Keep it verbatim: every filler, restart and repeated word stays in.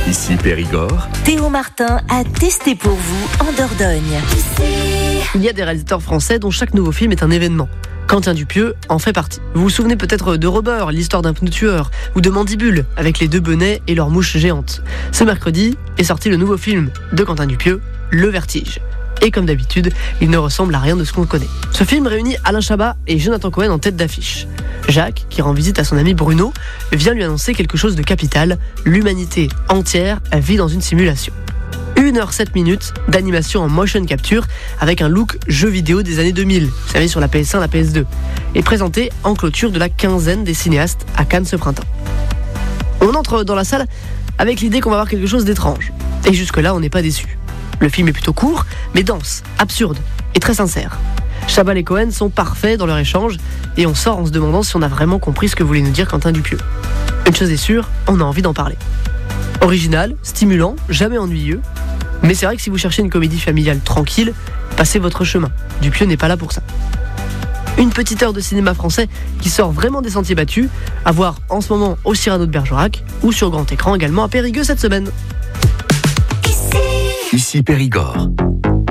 Ici Périgord. Théo Martin a testé pour vous en Dordogne. Il y a des réalisateurs français dont chaque nouveau film est un événement. Quentin Dupieux en fait partie. Vous vous souvenez peut-être de Rubber, l'histoire d'un pneu tueur, ou de Mandibule, avec les deux benets et leurs mouches géantes. Ce mercredi est sorti le nouveau film de Quentin Dupieux, Le Vertige. Et comme d'habitude, il ne ressemble à rien de ce qu'on connaît. Ce film réunit Alain Chabat et Jonathan Cohen en tête d'affiche. Jacques, qui rend visite à son ami Bruno, vient lui annoncer quelque chose de capital. L'humanité entière vit dans une simulation. une heure sept minutes d'animation en motion capture avec un look jeu vidéo des années deux mille, vous savez, sur la P S un, la P S deux, et présenté en clôture de la quinzaine des cinéastes à Cannes ce printemps. On entre dans la salle avec l'idée qu'on va voir quelque chose d'étrange. Et jusque-là, on n'est pas déçu. Le film est plutôt court, mais dense, absurde et très sincère. Chabat et Cohen sont parfaits dans leur échange et on sort en se demandant si on a vraiment compris ce que voulait nous dire Quentin Dupieux. Une chose est sûre, on a envie d'en parler. Original, stimulant, jamais ennuyeux. Mais c'est vrai que si vous cherchez une comédie familiale tranquille, passez votre chemin. Dupieux n'est pas là pour ça. Une petite heure de cinéma français qui sort vraiment des sentiers battus, à voir en ce moment au Cyrano de Bergerac ou sur grand écran également à Périgueux cette semaine. Ici Périgord.